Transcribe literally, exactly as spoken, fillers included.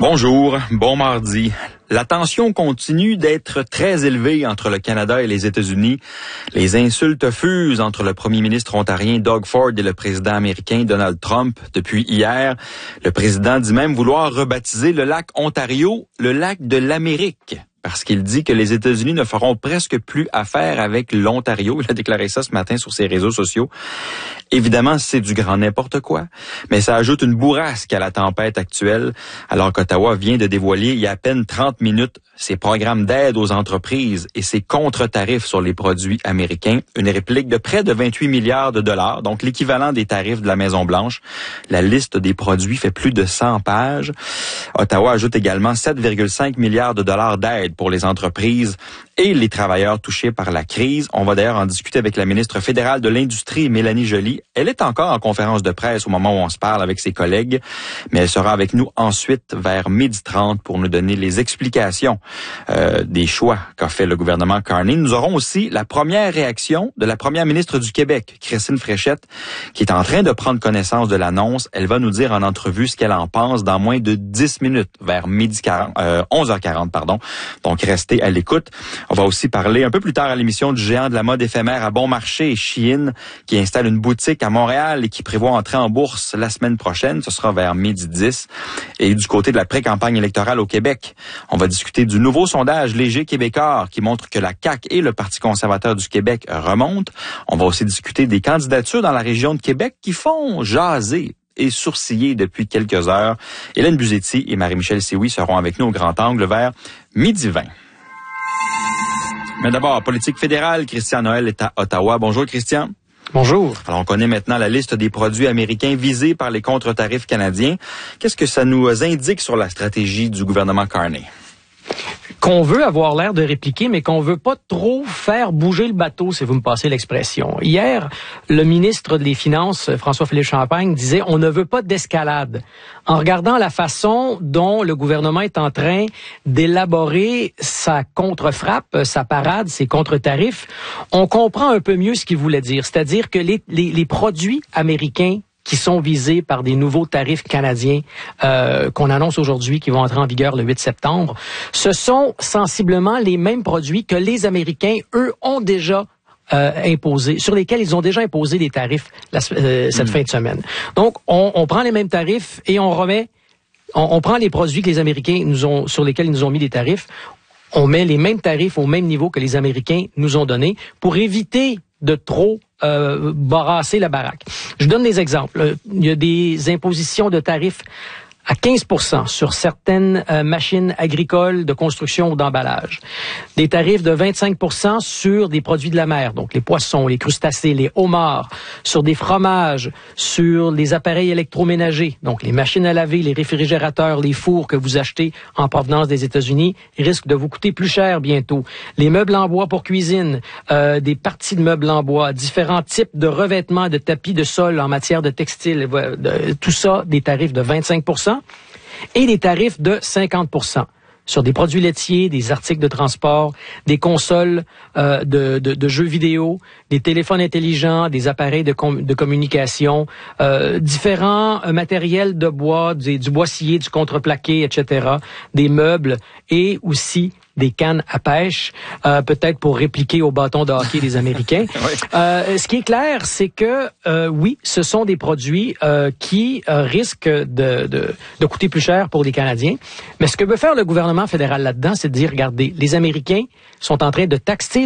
Bonjour, bon mardi. La tension continue d'être très élevée entre le Canada et les États-Unis. Les insultes fusent entre le premier ministre ontarien Doug Ford et le président américain Donald Trump depuis hier. Le président dit même vouloir rebaptiser le lac Ontario le lac de l'Amérique, parce qu'il dit que les États-Unis ne feront presque plus affaire avec l'Ontario. Il a déclaré ça ce matin sur ses réseaux sociaux. Évidemment, c'est du grand n'importe quoi, mais ça ajoute une bourrasque à la tempête actuelle, alors qu'Ottawa vient de dévoiler il y a à peine trente minutes ses programmes d'aide aux entreprises et ses contre-tarifs sur les produits américains, une réplique de près de vingt-huit milliards de dollars, donc l'équivalent des tarifs de la Maison-Blanche. La liste des produits fait plus de cent pages. Ottawa ajoute également sept virgule cinq milliards de dollars d'aide pour les entreprises et les travailleurs touchés par la crise. On va d'ailleurs en discuter avec la ministre fédérale de l'Industrie, Mélanie Joly. Elle est encore en conférence de presse au moment où on se parle avec ses collègues, mais elle sera avec nous ensuite vers midi trente pour nous donner les explications euh, des choix qu'a fait le gouvernement Carney. Nous aurons aussi la première réaction de la première ministre du Québec, Christine Fréchette, qui est en train de prendre connaissance de l'annonce. Elle va nous dire en entrevue ce qu'elle en pense dans moins de dix minutes, vers midi quarante, euh, onze heures quarante, pardon. Donc, restez à l'écoute. On va aussi parler un peu plus tard à l'émission du géant de la mode éphémère à bon marché, Shein, qui installe une boutique à Montréal et qui prévoit entrer en bourse la semaine prochaine. Ce sera vers midi dix. Et du côté de la pré-campagne électorale au Québec, on va discuter du nouveau sondage Léger Québécois qui montre que la C A Q et le Parti conservateur du Québec remontent. On va aussi discuter des candidatures dans la région de Québec qui font jaser et sourciller depuis quelques heures. Hélène Buzetti et Marie-Michel Sioui seront avec nous au Grand Angle vers midi vingt. Mais d'abord, politique fédérale, Christian Noël est à Ottawa. Bonjour Christian. Bonjour. Alors, on connaît maintenant la liste des produits américains visés par les contre-tarifs canadiens. Qu'est-ce que ça nous indique sur la stratégie du gouvernement Carney? Qu'on veut avoir l'air de répliquer, mais qu'on veut pas trop faire bouger le bateau, si vous me passez l'expression. Hier, le ministre des Finances, François-Philippe Champagne, disait « on ne veut pas d'escalade ». En regardant la façon dont le gouvernement est en train d'élaborer sa contre-frappe, sa parade, ses contre-tarifs, on comprend un peu mieux ce qu'il voulait dire. C'est-à-dire que les, les, les produits américains qui sont visés par des nouveaux tarifs canadiens euh, qu'on annonce aujourd'hui, qui vont entrer en vigueur le huit septembre, ce sont sensiblement les mêmes produits que les Américains, eux, ont déjà euh, imposés, sur lesquels ils ont déjà imposé des tarifs la, euh, cette mmh. fin de semaine. Donc, on, on prend les mêmes tarifs et on remet, on, on prend les produits que les Américains nous ont, sur lesquels ils nous ont mis des tarifs, on met les mêmes tarifs au même niveau que les Américains nous ont donnés pour éviter de trop euh, barrasser la baraque. Je donne des exemples. Il y a des impositions de tarifs à quinze pour cent sur certaines euh, machines agricoles de construction ou d'emballage. Des tarifs de vingt-cinq pour cent sur des produits de la mer, donc les poissons, les crustacés, les homards, sur des fromages, sur les appareils électroménagers, donc les machines à laver, les réfrigérateurs, les fours que vous achetez en provenance des États-Unis risquent de vous coûter plus cher bientôt. Les meubles en bois pour cuisine, euh, des parties de meubles en bois, différents types de revêtements, de tapis de sol en matière de textile, de, tout ça, des tarifs de vingt-cinq pour cent. Et des tarifs de cinquante pour cent sur des produits laitiers, des articles de transport, des consoles euh, de, de, de jeux vidéo, des téléphones intelligents, des appareils de, com- de communication, euh, différents euh, matériels de bois, du, du bois scié, du contreplaqué, et cetera, des meubles et aussi des cannes à pêche, euh, peut-être pour répliquer au bâton de hockey des Américains. Oui. Euh, ce qui est clair, c'est que euh, oui, ce sont des produits euh, qui euh, risquent de, de, de coûter plus cher pour les Canadiens. Mais ce que veut faire le gouvernement fédéral là-dedans, c'est de dire, regardez, les Américains sont en train de taxer